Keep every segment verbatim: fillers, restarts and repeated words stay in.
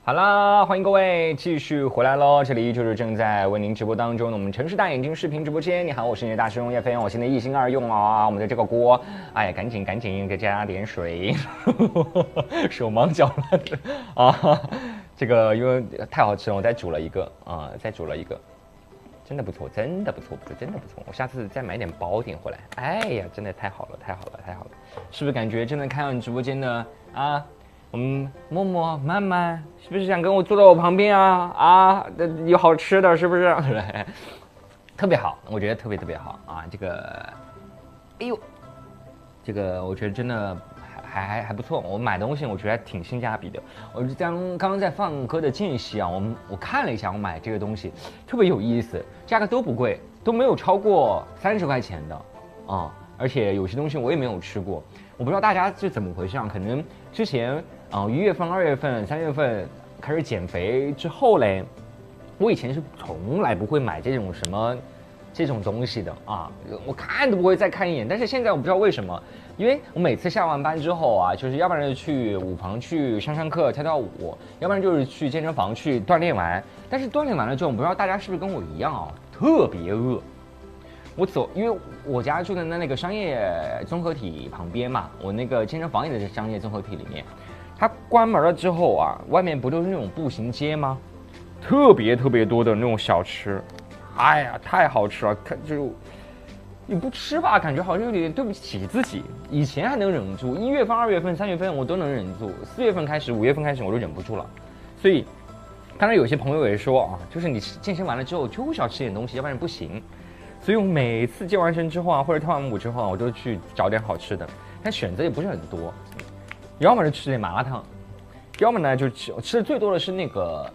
好啦，欢迎各位继续回来喽！这里就是正在为您直播当中的我们城市大眼睛视频直播间。你好，我是你的大师兄叶飞，我现在一心二用啊！我们的这个锅，哎呀，赶紧赶紧给加点水，手忙脚乱的啊！这个因为太好吃了，我再煮了一个啊，再煮了一个，真的不错，真的不错，不是真的不错。我下次再买点薄点回来。哎呀，真的太好了，太好了，太好了！是不是感觉真的看到你直播间的啊？我们默默慢慢是不是想跟我坐在我旁边啊啊？有好吃的，是不是？特别好，我觉得特别特别好啊！这个，哎呦，这个我觉得真的还还还不错。我买东西我觉得还挺性价比的。我刚刚刚在放歌的间隙啊，我们我看了一下，我买这个东西特别有意思，价格都不贵，都没有超过三十块钱的啊！而且有些东西我也没有吃过，我不知道大家是怎么回事啊？可能之前。啊、呃，一月份、二月份、三月份开始减肥之后嘞，我以前是从来不会买这种什么这种东西的啊，我看都不会再看一眼。但是现在我不知道为什么，因为我每次下完班之后啊，就是要不然就去舞房去上上课跳跳舞，要不然就是去健身房去锻炼完。但是锻炼完了之后，我不知道大家是不是跟我一样啊，特别饿。我走，因为我家住在那个商业综合体旁边嘛，我那个健身房也在商业综合体里面。它关门了之后啊，外面不都是那种步行街吗？特别特别多的那种小吃，哎呀，太好吃了！看就你不吃吧，感觉好像有点对不起自己。以前还能忍住，一月份、二月份、三月份我都能忍住，四月份开始、五月份开始我都忍不住了。所以，当然有些朋友也说啊，就是你健身完了之后就是要吃点东西，要不然不行。所以我每次健完身之后啊，或者跳完舞之后啊，我都去找点好吃的，但选择也不是很多。要么是吃点麻辣烫，要么呢就吃吃的最多的是那个，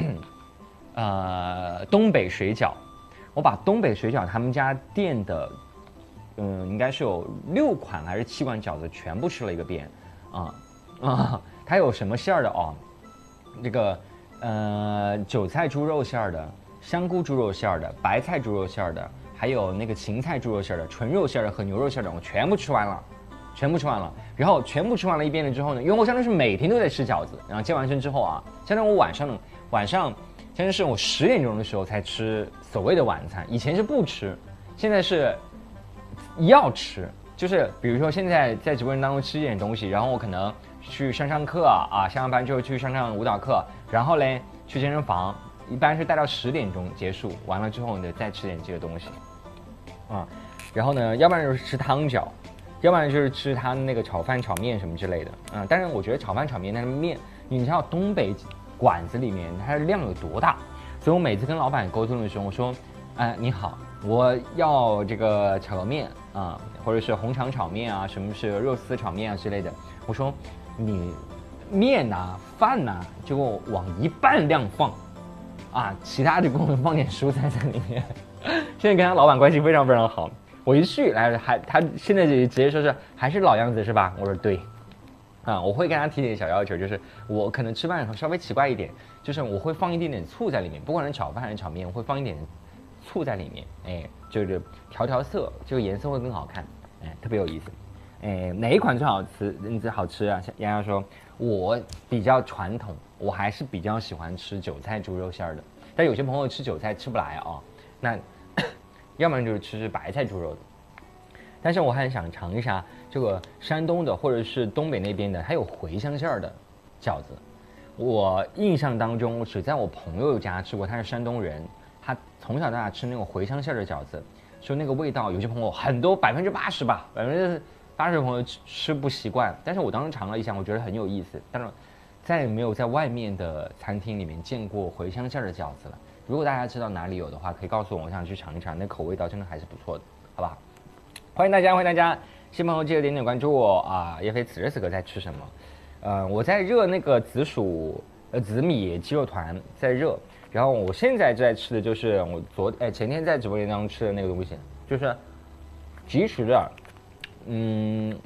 呃，东北水饺。我把东北水饺他们家店的，嗯，应该是有六款还是七款饺子全部吃了一个遍，啊啊，它有什么馅儿的哦？这个呃韭菜猪肉馅儿的、香菇猪肉馅儿的、白菜猪肉馅儿的，还有那个芹菜猪肉馅儿的、纯肉馅儿的和牛肉馅儿的，我全部吃完了。全部吃完了，然后全部吃完了一遍了之后呢，因为我相当是每天都在吃饺子，然后健完身之后啊，相当我晚上晚上，相当是我十点钟的时候才吃所谓的晚餐，以前是不吃，现在是要吃，就是比如说现在在直播间当中吃一点东西，然后我可能去上上课啊，下完班之后去上上舞蹈课，然后嘞去健身房，一般是待到十点钟结束，完了之后呢再吃点这个东西，啊，然后呢，要不然就是吃汤饺。要不然就是吃他那个炒饭、炒面什么之类的，嗯，但是我觉得炒饭、炒面那个面，你知道东北馆子里面它的量有多大，所以我每次跟老板沟通的时候，我说，哎、呃，你好，我要这个炒个面啊、嗯，或者是红肠炒面啊，什么是肉丝炒面啊之类的，我说你面呐、饭呐、就给我往一半量放，啊，其他就给我放点蔬菜在里面。现在跟他老板关系非常非常好。我一去来还他现在就直接说是还是老样子是吧？我说对，啊，我会跟他提点小要求，就是我可能吃饭稍微奇怪一点，就是我会放一点点醋在里面，不管是炒饭还是炒面，我会放一点醋在里面，哎，就是调调色，这个颜色会更好看，哎，特别有意思。哎，哪一款最好吃？你最好吃啊？洋洋说，我比较传统，我还是比较喜欢吃韭菜猪肉馅儿的，但有些朋友吃韭菜吃不来啊，那。要不然就是吃白菜猪肉的，但是我还想尝一下这个山东的或者是东北那边的，还有茴香馅儿的饺子。我印象当中只在我朋友家吃过，他是山东人，他从小到大吃那种茴香馅儿的饺子，说那个味道，有些朋友很多百分之八十吧，百分之八十的朋友吃吃不习惯。但是我当时尝了一下，我觉得很有意思，但是再也没有在外面的餐厅里面见过茴香馅儿的饺子了。如果大家知道哪里有的话，可以告诉我，我想去尝一尝，那口味道真的还是不错的，好不好？欢迎大家，欢迎大家，新朋友记得点点关注我啊！叶飞此时此刻在吃什么？呃，我在热那个紫薯呃紫米鸡肉团在热，然后我现在在吃的就是我昨哎前天在直播间当中吃的那个东西，就是即食的，嗯，